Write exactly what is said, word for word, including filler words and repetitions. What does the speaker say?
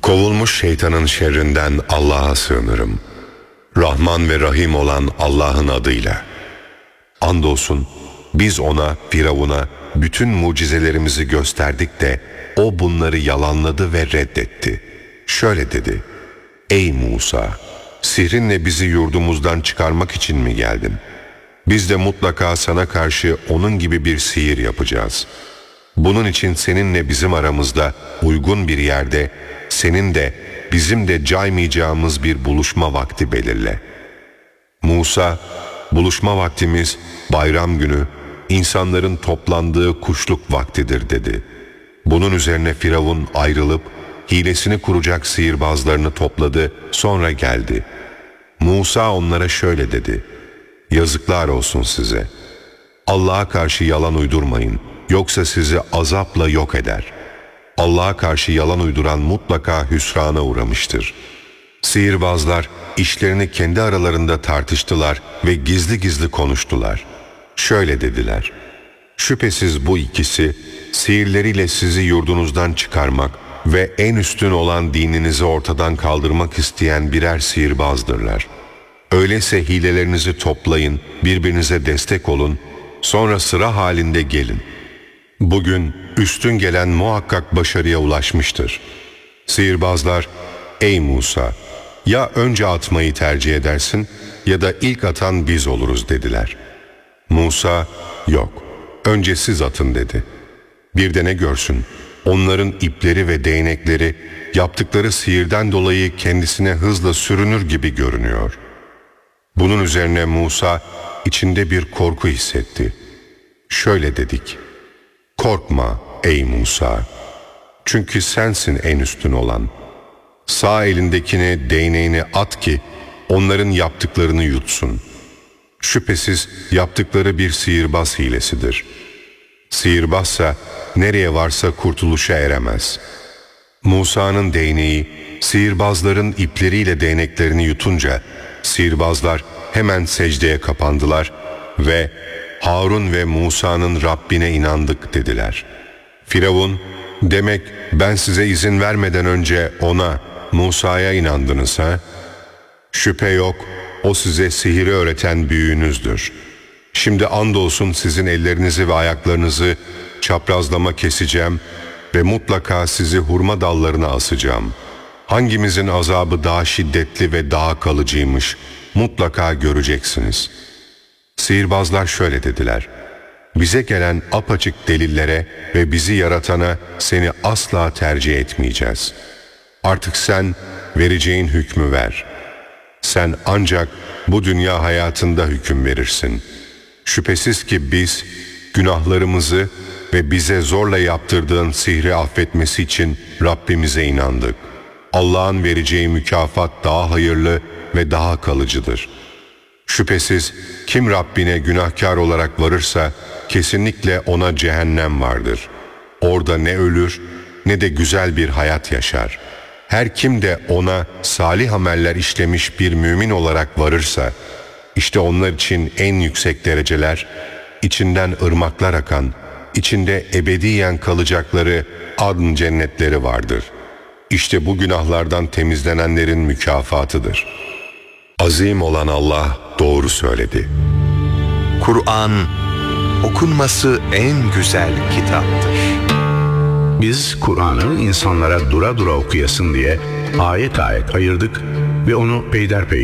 Kovulmuş şeytanın şerrinden Allah'a sığınırım. Rahman ve Rahim olan Allah'ın adıyla. Andolsun biz ona, Firavun'a bütün mucizelerimizi gösterdik de o bunları yalanladı ve reddetti. Şöyle dedi: Ey Musa! Sihrinle bizi yurdumuzdan çıkarmak için mi geldin? Biz de mutlaka sana karşı onun gibi bir sihir yapacağız. Bunun için seninle bizim aramızda uygun bir yerde, senin de bizim de caymayacağımız bir buluşma vakti belirle. Musa, buluşma vaktimiz bayram günü, insanların toplandığı kuşluk vaktidir dedi. Bunun üzerine Firavun ayrılıp hilesini kuracak sihirbazlarını topladı, sonra geldi. Musa onlara şöyle dedi: Yazıklar olsun size. Allah'a karşı yalan uydurmayın, yoksa sizi azapla yok eder. Allah'a karşı yalan uyduran mutlaka hüsrana uğramıştır. Sihirbazlar işlerini kendi aralarında tartıştılar ve gizli gizli konuştular. Şöyle dediler: Şüphesiz bu ikisi sihirleriyle sizi yurdunuzdan çıkarmak ve en üstün olan dininizi ortadan kaldırmak isteyen birer sihirbazdırlar. Öyleyse hilelerinizi toplayın, birbirinize destek olun, sonra sıra halinde gelin. Bugün üstün gelen muhakkak başarıya ulaşmıştır. Sihirbazlar, ey Musa! Ya önce atmayı tercih edersin ya da ilk atan biz oluruz dediler. Musa, yok, önce siz atın dedi. Bir de ne görsün, onların ipleri ve değnekleri yaptıkları sihirden dolayı kendisine hızla sürünür gibi görünüyor. Bunun üzerine Musa içinde bir korku hissetti. Şöyle dedik: Korkma ey Musa! Çünkü sensin en üstün olan. Sağ elindekine değneğini at ki onların yaptıklarını yutsun. Şüphesiz yaptıkları bir sihirbaz hilesidir. Sihirbazsa nereye varsa kurtuluşa eremez. Musa'nın değneği sihirbazların ipleriyle değneklerini yutunca sihirbazlar hemen secdeye kapandılar ve Harun ve Musa'nın Rabbine inandık dediler. Firavun, demek ben size izin vermeden önce ona, Musa'ya inandınız ha? Şüphe yok, o size sihiri öğreten büyüğünüzdür. Şimdi andolsun sizin ellerinizi ve ayaklarınızı çaprazlama keseceğim ve mutlaka sizi hurma dallarına asacağım. Hangimizin azabı daha şiddetli ve daha kalıcıymış, mutlaka göreceksiniz. Sihirbazlar şöyle dediler: Bize gelen apaçık delillere ve bizi yaratana seni asla tercih etmeyeceğiz. Artık sen vereceğin hükmü ver. Sen ancak bu dünya hayatında hüküm verirsin. Şüphesiz ki biz günahlarımızı ve bize zorla yaptırdığın sihri affetmesi için Rabbimize inandık. Allah'ın vereceği mükafat daha hayırlı ve daha kalıcıdır. Şüphesiz kim Rabbine günahkar olarak varırsa kesinlikle ona cehennem vardır. Orada ne ölür ne de güzel bir hayat yaşar. Her kim de ona salih ameller işlemiş bir mümin olarak varırsa, işte onlar için en yüksek dereceler, içinden ırmaklar akan, içinde ebediyen kalacakları adn cennetleri vardır. İşte bu günahlardan temizlenenlerin mükafatıdır. Azim olan Allah doğru söyledi. Kur'an, okunması en güzel kitaptır. Biz Kur'an'ı insanlara dura dura okuyasın diye ayet ayet ayırdık ve onu peyderpey